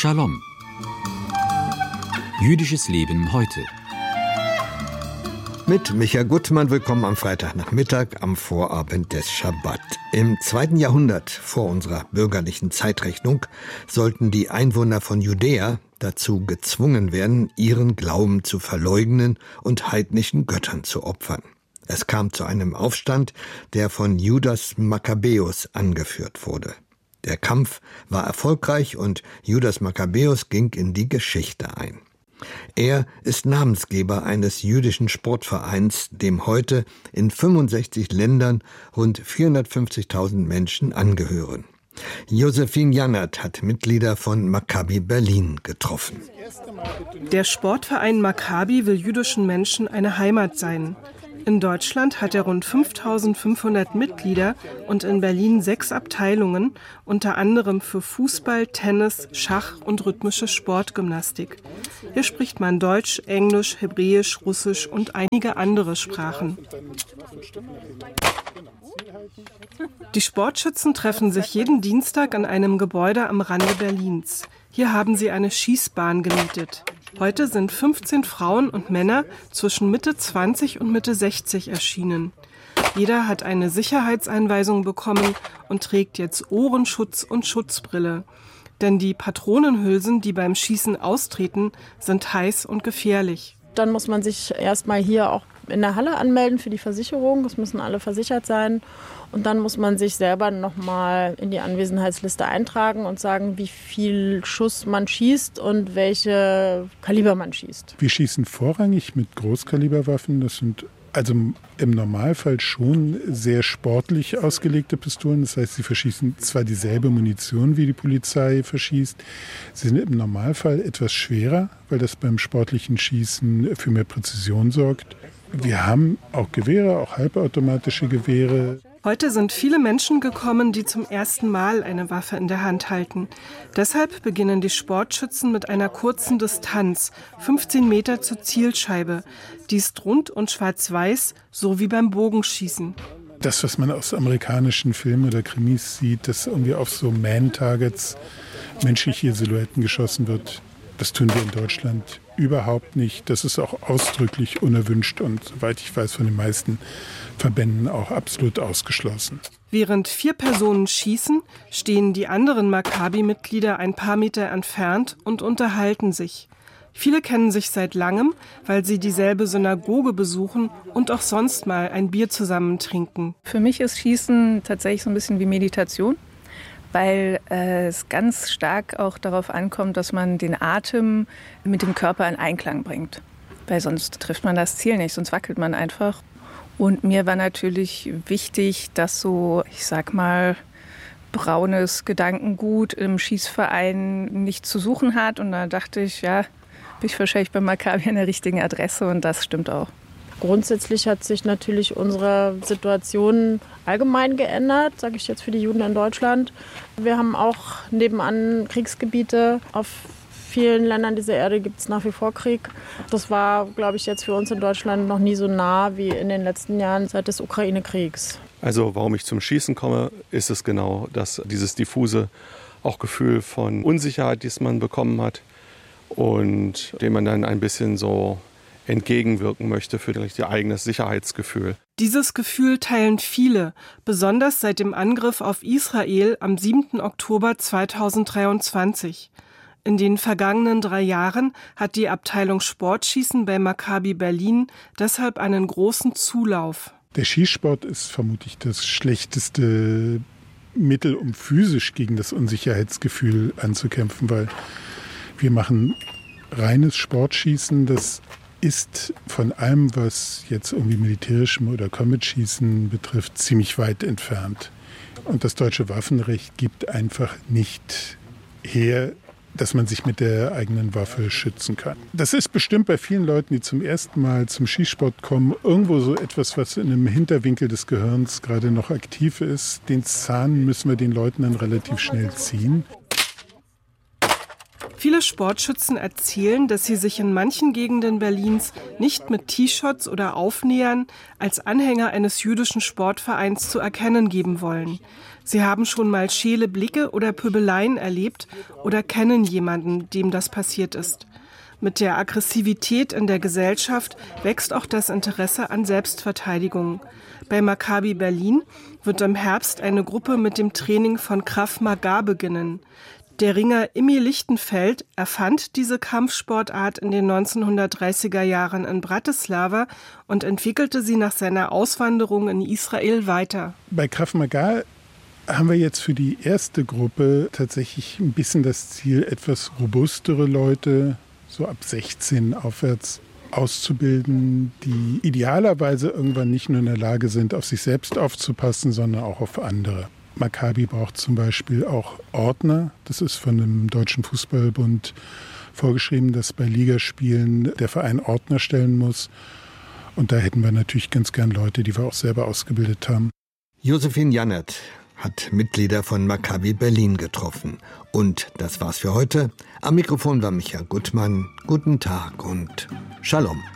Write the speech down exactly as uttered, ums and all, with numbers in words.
Shalom. Jüdisches Leben heute. Mit Micha Gutmann, willkommen am Freitagnachmittag, am Vorabend des Schabbat. Im zweiten Jahrhundert vor unserer bürgerlichen Zeitrechnung sollten die Einwohner von Judäa dazu gezwungen werden, ihren Glauben zu verleugnen und heidnischen Göttern zu opfern. Es kam zu einem Aufstand, der von Judas Makkabäus angeführt wurde. Der Kampf war erfolgreich und Judas Makkabäus ging in die Geschichte ein. Er ist Namensgeber eines jüdischen Sportvereins, dem heute in fünfundsechzig Ländern rund vierhundertfünfzigtausend Menschen angehören. Josephine Jannert hat Mitglieder von Maccabi Berlin getroffen. Der Sportverein Maccabi will jüdischen Menschen eine Heimat sein. In Deutschland hat er rund fünftausendfünfhundert Mitglieder und in Berlin sechs Abteilungen, unter anderem für Fußball, Tennis, Schach und rhythmische Sportgymnastik. Hier spricht man Deutsch, Englisch, Hebräisch, Russisch und einige andere Sprachen. Die Sportschützen treffen sich jeden Dienstag an einem Gebäude am Rande Berlins. Hier haben sie eine Schießbahn gemietet. Heute sind fünfzehn Frauen und Männer zwischen Mitte zwanzig und Mitte sechzig erschienen. Jeder hat eine Sicherheitseinweisung bekommen und trägt jetzt Ohrenschutz und Schutzbrille. Denn die Patronenhülsen, die beim Schießen austreten, sind heiß und gefährlich. Dann muss man sich erstmal hier auch in der Halle anmelden für die Versicherung. Es müssen alle versichert sein. Und dann muss man sich selber nochmal in die Anwesenheitsliste eintragen und sagen, wie viel Schuss man schießt und welche Kaliber man schießt. Wir schießen vorrangig mit Großkaliberwaffen. Das sind also im Normalfall schon sehr sportlich ausgelegte Pistolen. Das heißt, sie verschießen zwar dieselbe Munition, wie die Polizei verschießt. Sie sind im Normalfall etwas schwerer, weil das beim sportlichen Schießen für mehr Präzision sorgt. Wir haben auch Gewehre, auch halbautomatische Gewehre. Heute sind viele Menschen gekommen, die zum ersten Mal eine Waffe in der Hand halten. Deshalb beginnen die Sportschützen mit einer kurzen Distanz, fünfzehn Meter zur Zielscheibe. Die ist rund und schwarz-weiß, so wie beim Bogenschießen. Das, was man aus amerikanischen Filmen oder Krimis sieht, dass irgendwie auf so Man-Targets menschliche Silhouetten geschossen wird, das tun wir in Deutschland überhaupt nicht. Das ist auch ausdrücklich unerwünscht und, soweit ich weiß, von den meisten Verbänden auch absolut ausgeschlossen. Während vier Personen schießen, stehen die anderen Maccabi-Mitglieder ein paar Meter entfernt und unterhalten sich. Viele kennen sich seit langem, weil sie dieselbe Synagoge besuchen und auch sonst mal ein Bier zusammen trinken. Für mich ist Schießen tatsächlich so ein bisschen wie Meditation, weil äh, es ganz stark auch darauf ankommt, dass man den Atem mit dem Körper in Einklang bringt. Weil sonst trifft man das Ziel nicht, sonst wackelt man einfach. Und mir war natürlich wichtig, dass so, ich sag mal, braunes Gedankengut im Schießverein nicht zu suchen hat. Und da dachte ich, ja, bin ich wahrscheinlich bei Maccabi an der richtigen Adresse und das stimmt auch. Grundsätzlich hat sich natürlich unsere Situation allgemein geändert, sage ich jetzt für die Juden in Deutschland. Wir haben auch nebenan Kriegsgebiete. Auf vielen Ländern dieser Erde gibt es nach wie vor Krieg. Das war, glaube ich, jetzt für uns in Deutschland noch nie so nah wie in den letzten Jahren seit des Ukraine-Kriegs. Also warum ich zum Schießen komme, ist es genau das, dieses diffuse auch Gefühl von Unsicherheit, das man bekommen hat und dem man dann ein bisschen so entgegenwirken möchte für ihr eigenes Sicherheitsgefühl. Dieses Gefühl teilen viele, besonders seit dem Angriff auf Israel am siebten Oktober zweitausenddreiundzwanzig. In den vergangenen drei Jahren hat die Abteilung Sportschießen bei Maccabi Berlin deshalb einen großen Zulauf. Der Schießsport ist vermutlich das schlechteste Mittel, um physisch gegen das Unsicherheitsgefühl anzukämpfen, weil wir machen reines Sportschießen, das ist von allem, was jetzt irgendwie militärischem oder Combat-Schießen betrifft, ziemlich weit entfernt. Und das deutsche Waffenrecht gibt einfach nicht her, dass man sich mit der eigenen Waffe schützen kann. Das ist bestimmt bei vielen Leuten, die zum ersten Mal zum Schießsport kommen, irgendwo so etwas, was in einem Hinterwinkel des Gehirns gerade noch aktiv ist. Den Zahn müssen wir den Leuten dann relativ schnell ziehen. Viele Sportschützen erzählen, dass sie sich in manchen Gegenden Berlins nicht mit T-Shirts oder Aufnähern als Anhänger eines jüdischen Sportvereins zu erkennen geben wollen. Sie haben schon mal scheele Blicke oder Pöbeleien erlebt oder kennen jemanden, dem das passiert ist. Mit der Aggressivität in der Gesellschaft wächst auch das Interesse an Selbstverteidigung. Bei Maccabi Berlin wird im Herbst eine Gruppe mit dem Training von Krav Maga beginnen. Der Ringer Immi Lichtenfeld erfand diese Kampfsportart in den neunzehnhundertdreißiger Jahren in Bratislava und entwickelte sie nach seiner Auswanderung in Israel weiter. Bei Krav Maga haben wir jetzt für die erste Gruppe tatsächlich ein bisschen das Ziel, etwas robustere Leute, so ab sechzehn aufwärts, auszubilden, die idealerweise irgendwann nicht nur in der Lage sind, auf sich selbst aufzupassen, sondern auch auf andere. Maccabi braucht zum Beispiel auch Ordner. Das ist von dem Deutschen Fußballbund vorgeschrieben, dass bei Ligaspielen der Verein Ordner stellen muss. Und da hätten wir natürlich ganz gern Leute, die wir auch selber ausgebildet haben. Josephine Jannert hat Mitglieder von Maccabi Berlin getroffen. Und das war's für heute. Am Mikrofon war Michael Gutmann. Guten Tag und Shalom.